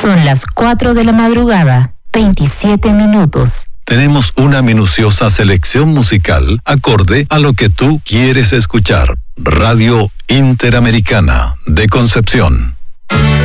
Son las 4 de la madrugada, 27 minutos. Tenemos una minuciosa selección musical acorde a lo que tú quieres escuchar. Radio Interamericana de Concepción.